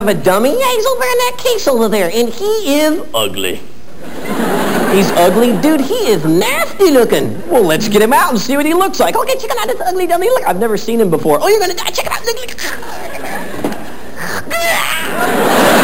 of a dummy? Yeah, he's over in that case over there, and he is ugly. He's ugly? Dude, he is nasty looking. Well, let's get him out and see what he looks like. Okay, check out this ugly dummy. Look, I've never seen him before. Oh, you're gonna die. Check it out.